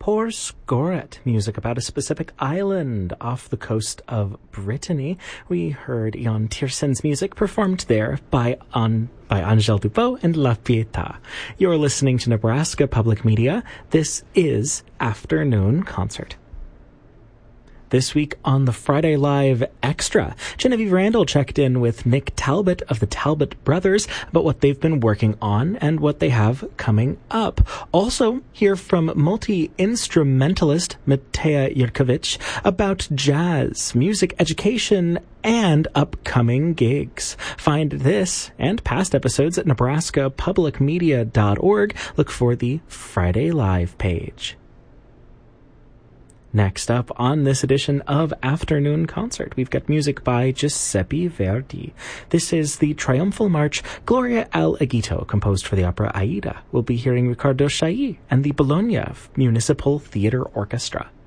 Por Scoret, music about a specific island off the coast of Brittany. We heard Jan Tiersen's music performed there by Angèle Dupont and La Pietà. You're listening to Nebraska Public Media. This is Afternoon Concert. This week on the Friday Live Extra, Genevieve Randall checked in with Nick Talbot of the Talbot Brothers about what they've been working on and what they have coming up. Also, hear from multi-instrumentalist Mateja Jurkovic about jazz, music education, and upcoming gigs. Find this and past episodes at nebraskapublicmedia.org. Look for the Friday Live page. Next up on this edition of Afternoon Concert, we've got music by Giuseppe Verdi. This is the triumphal march Gloria al Agito, composed for the opera Aida. We'll be hearing Riccardo Chailly and the Bologna Municipal Theatre Orchestra.